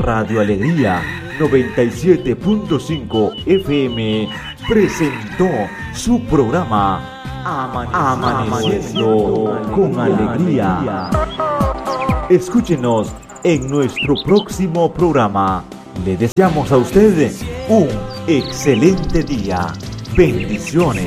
Radio Alegría 97.5 FM presentó su programa Amaneciendo con Alegría. Escúchenos en nuestro próximo programa. Le deseamos a usted un excelente día. Bendiciones.